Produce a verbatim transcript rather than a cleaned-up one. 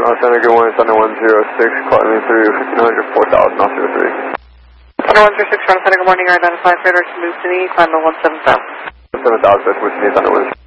uh, Center, good morning, Center one zero six, calling me through fifteen hundred, four thousand, off zero three. Center one zero six, Center, good morning, identified radar to Lucini, climb one seven thousand. seven thousand, Lucini, Center one.